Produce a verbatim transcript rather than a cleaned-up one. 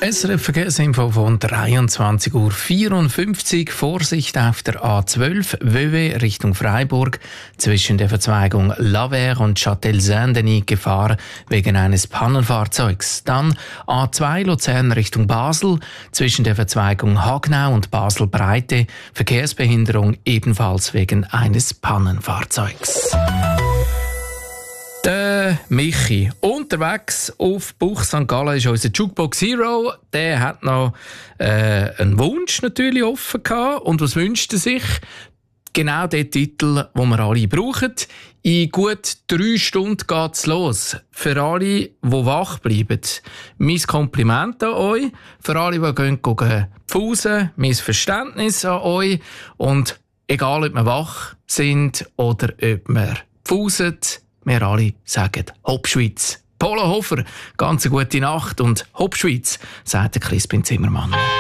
S R F-Verkehrsinfo von dreiundzwanzig Uhr vierundfünfzig. Vorsicht auf der A zwölf, Vevey Richtung Freiburg. Zwischen der Verzweigung Lavère und Châtel-Saint-Denis Gefahr wegen eines Pannenfahrzeugs. Dann A zwei Luzern Richtung Basel. Zwischen der Verzweigung Hagnau und Basel-Breite Verkehrsbehinderung ebenfalls wegen eines Pannenfahrzeugs. Der Michi, unterwegs auf Buch Sankt Gallen ist unser Jukebox Hero. Der hat noch äh, einen Wunsch natürlich offen gehabt. Und was wünscht er sich? Genau den Titel, den wir alle brauchen. In gut drei Stunden geht's los. Für alle, die wach bleiben, mein Kompliment an euch. Für alle, die gehen, gehen pfusen, mein Verständnis an euch. Und egal, ob wir wach sind oder ob wir pfusen, wir alle sagen Hopp Schweiz. Polo Hofer, ganz eine gute Nacht und Hopp Schweiz, sagt der Crispin Zimmermann.